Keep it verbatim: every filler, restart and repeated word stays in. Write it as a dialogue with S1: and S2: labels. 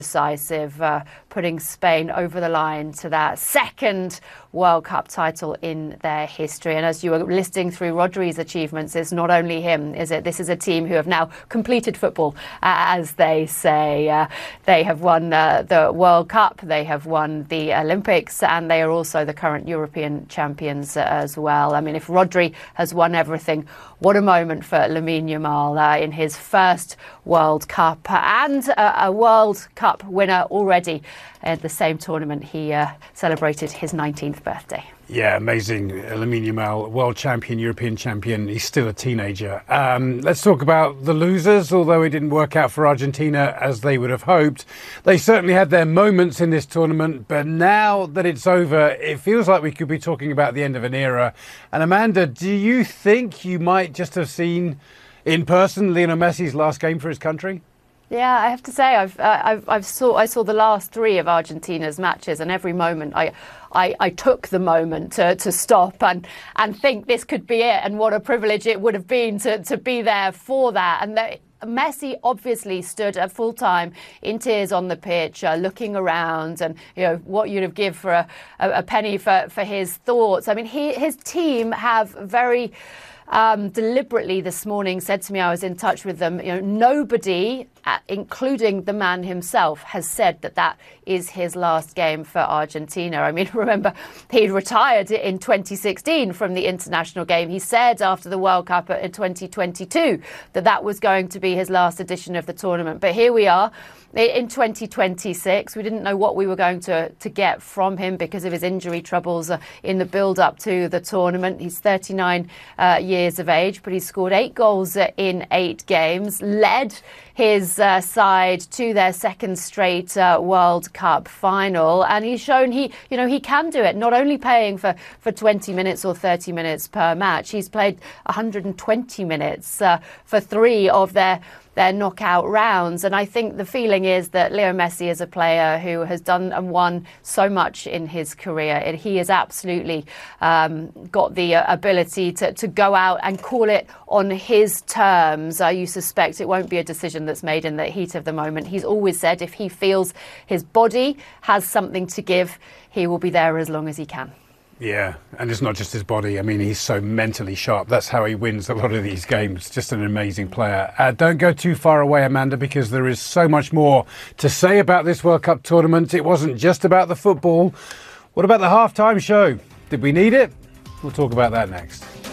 S1: decisive, uh, putting Spain over the line to that second World Cup title in their history. And as you were listing through Rodri's achievements, it's not only him, is it? This is a team who have now completed football, uh, as they say. Uh, they have won uh, the World Cup, they have won the Olympics, and they are also the current European champions uh, as well. I mean, if Rodri has won everything, what a moment for Lamine Yamal uh, in his first World Cup, and uh, a World Cup winner already. At the same tournament, he uh, celebrated his nineteenth birthday.
S2: Yeah, amazing. Lamine Yamal, world champion, European champion. He's still a teenager. Um, let's talk about the losers. Although it didn't work out for Argentina as they would have hoped, they certainly had their moments in this tournament. But now that it's over, it feels like we could be talking about the end of an era. And Amanda, do you think you might just have seen in person Lionel Messi's last game for his country?
S1: Yeah, I have to say, I've, uh, I've, I've saw, I saw the last three of Argentina's matches, and every moment I, I, I took the moment to, to stop and, and think this could be it, and what a privilege it would have been to, to be there for that. And the, Messi obviously stood at full time in tears on the pitch, uh, looking around, and you know what you'd have give for a, a, a penny for, for his thoughts. I mean, he, his team have very Um, deliberately this morning said to me, I was in touch with them, you know, nobody, uh, including the man himself, has said that that is his last game for Argentina. I mean, remember, he retired in twenty sixteen from the international game. He said after the World Cup in twenty twenty-two that that was going to be his last edition of the tournament. But here we are in twenty twenty-six. We didn't know what we were going to, to get from him because of his injury troubles uh, in the build-up to the tournament. He's thirty-nine uh, years of age, but he scored eight goals uh, in eight games, led his uh, side to their second straight uh, World Cup final, and he's shown he, you know, he can do it. Not only playing for, for twenty minutes or thirty minutes per match, he's played one hundred twenty minutes uh, for three of their their knockout rounds. And I think the feeling is that Leo Messi is a player who has done and won so much in his career. And he has absolutely um, got the uh, ability to, to go out and call it on his terms. Uh, you suspect it won't be a decision that's made in the heat of the moment. He's always said if he feels his body has something to give, he will be there as long as he can.
S2: Yeah, and it's not just his body. I mean, he's so mentally sharp. That's how he wins a lot of these games. Just an amazing player. Uh, don't go too far away, Amanda, because there is so much more to say about this World Cup tournament. It wasn't just about the football. What about the halftime show? Did we need it? We'll talk about that next.